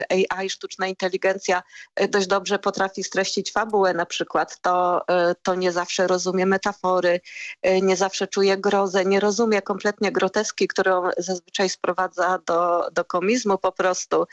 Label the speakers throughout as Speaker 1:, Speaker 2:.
Speaker 1: AI, sztuczna inteligencja dość dobrze potrafi streścić fabułę na przykład, to nie zawsze rozumie metafory, nie zawsze czuje grozę, nie rozumie kompletnie groteski, którą zazwyczaj sprowadza do komizmu po prostu.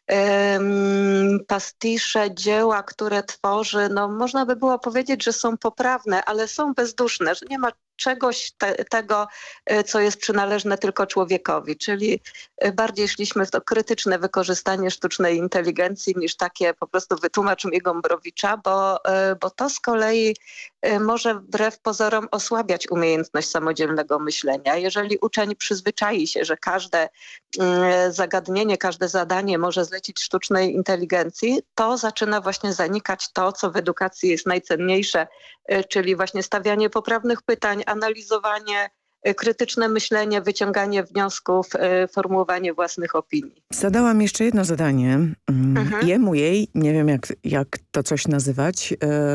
Speaker 1: Pastisze, dzieła, które tworzy, no można by było powiedzieć, że są poprawne, ale są bezduszne, że nie ma czegoś tego, co jest przynależne tylko człowiekowi. Czyli bardziej szliśmy w to krytyczne wykorzystanie sztucznej inteligencji niż takie po prostu wytłumacz mi Gombrowicza, bo to z kolei może wbrew pozorom osłabiać umiejętność samodzielnego myślenia. Jeżeli uczeń przyzwyczai się, że każde zagadnienie, każde zadanie może zlecić sztucznej inteligencji, to zaczyna właśnie zanikać to, co w edukacji jest najcenniejsze, czyli właśnie stawianie poprawnych pytań, analizowanie, krytyczne myślenie, wyciąganie wniosków, formułowanie własnych opinii.
Speaker 2: Zadałam jeszcze jedno zadanie. Jemu, jej, nie wiem jak to coś nazywać.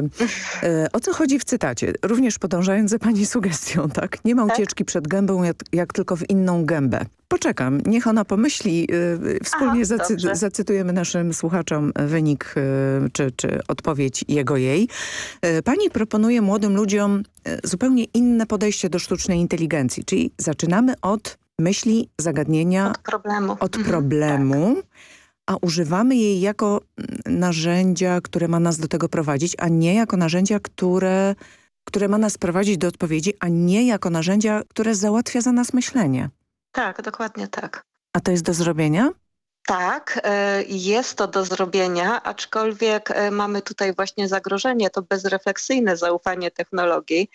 Speaker 2: O co chodzi w cytacie? Również podążając za pani sugestią, tak? Nie ma ucieczki przed gębą, jak tylko w inną gębę. Poczekam, niech ona pomyśli. Wspólnie zacytujemy naszym słuchaczom wynik czy odpowiedź jego, jej. Pani proponuje młodym ludziom zupełnie inne podejście do sztucznej inteligencji, czyli zaczynamy od myśli, zagadnienia, od problemu, a używamy jej jako narzędzia, które ma nas do tego prowadzić, a nie jako narzędzia, które ma nas prowadzić do odpowiedzi, a nie jako narzędzia, które załatwia za nas myślenie.
Speaker 1: Tak, dokładnie tak.
Speaker 2: A to jest do zrobienia?
Speaker 1: Tak, jest to do zrobienia, aczkolwiek mamy tutaj właśnie zagrożenie, to bezrefleksyjne zaufanie technologii.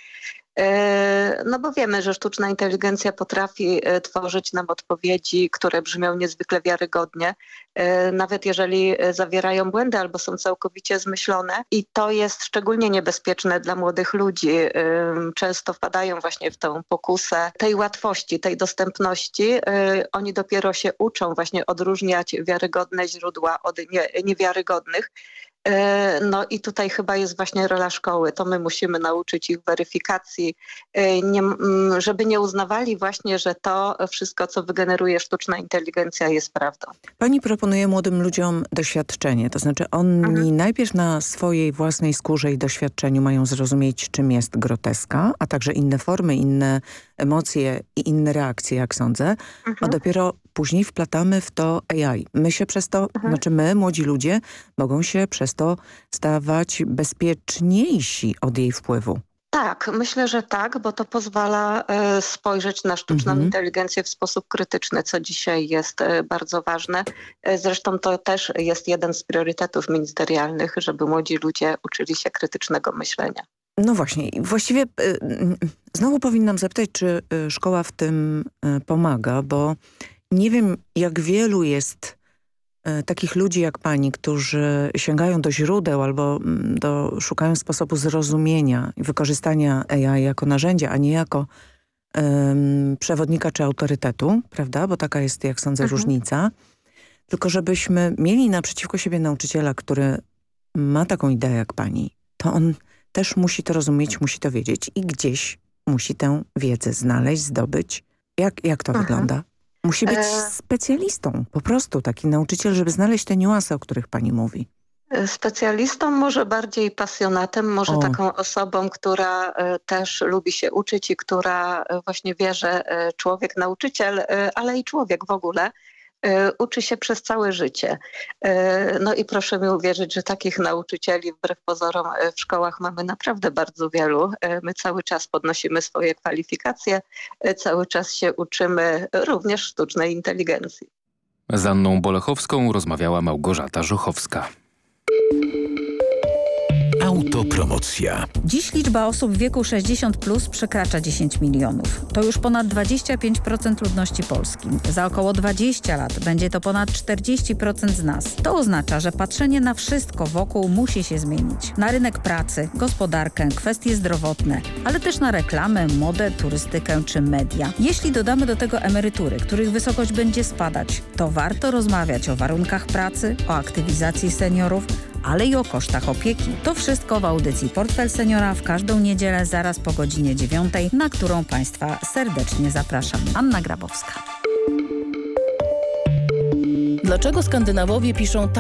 Speaker 1: No bo wiemy, że sztuczna inteligencja potrafi tworzyć nam odpowiedzi, które brzmią niezwykle wiarygodnie, nawet jeżeli zawierają błędy albo są całkowicie zmyślone. I to jest szczególnie niebezpieczne dla młodych ludzi. Często wpadają właśnie w tą pokusę tej łatwości, tej dostępności. Oni dopiero się uczą właśnie odróżniać wiarygodne źródła od niewiarygodnych. No i tutaj chyba jest właśnie rola szkoły. To my musimy nauczyć ich weryfikacji, żeby nie uznawali właśnie, że to wszystko, co wygeneruje sztuczna inteligencja, jest prawdą.
Speaker 2: Pani proponuje młodym ludziom doświadczenie. To znaczy oni najpierw na swojej własnej skórze i doświadczeniu mają zrozumieć, czym jest groteska, a także inne formy, inne emocje i inne reakcje, jak sądzę. A dopiero później wplatamy w to AI. My się przez to, znaczy my, młodzi ludzie, mogą się przez to stawać bezpieczniejsi od jej wpływu.
Speaker 1: Tak, myślę, że tak, bo to pozwala spojrzeć na sztuczną inteligencję w sposób krytyczny, co dzisiaj jest bardzo ważne. Zresztą to też jest jeden z priorytetów ministerialnych, żeby młodzi ludzie uczyli się krytycznego myślenia.
Speaker 2: No właśnie, właściwie znowu powinnam zapytać, czy szkoła w tym pomaga, bo nie wiem, jak wielu jest takich ludzi jak pani, którzy sięgają do źródeł albo szukają sposobu zrozumienia i wykorzystania AI jako narzędzia, a nie jako przewodnika czy autorytetu, prawda? Bo taka jest, jak sądzę, różnica. Tylko żebyśmy mieli naprzeciwko siebie nauczyciela, który ma taką ideę jak pani, to on też musi to rozumieć, musi to wiedzieć i gdzieś musi tę wiedzę znaleźć, zdobyć. Jak to wygląda? Musi być specjalistą, po prostu taki nauczyciel, żeby znaleźć te niuanse, o których pani mówi.
Speaker 1: Specjalistą, może bardziej pasjonatem, może taką osobą, która też lubi się uczyć i która właśnie wie, że człowiek, nauczyciel, ale i człowiek w ogóle uczy się przez całe życie. No i proszę mi uwierzyć, że takich nauczycieli wbrew pozorom w szkołach mamy naprawdę bardzo wielu. My cały czas podnosimy swoje kwalifikacje, cały czas się uczymy również sztucznej inteligencji.
Speaker 3: Z Anną Bolechowską rozmawiała Małgorzata Żuchowska.
Speaker 4: Autopromocja.
Speaker 5: Dziś liczba osób w wieku 60+ przekracza 10 milionów. To już ponad 25% ludności Polski. Za około 20 lat będzie to ponad 40% z nas. To oznacza, że patrzenie na wszystko wokół musi się zmienić. Na rynek pracy, gospodarkę, kwestie zdrowotne, ale też na reklamę, modę, turystykę czy media. Jeśli dodamy do tego emerytury, których wysokość będzie spadać, to warto rozmawiać o warunkach pracy, o aktywizacji seniorów, ale i o kosztach opieki. To wszystko w audycji Portfel Seniora w każdą niedzielę zaraz po godzinie 9, na którą Państwa serdecznie zapraszam. Anna Grabowska.
Speaker 6: Dlaczego Skandynawowie piszą